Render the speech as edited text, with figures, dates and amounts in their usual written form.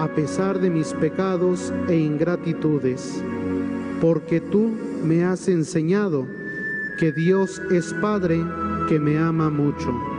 a pesar de mis pecados e ingratitudes, porque tú me has enseñado que Dios es Padre que me ama mucho.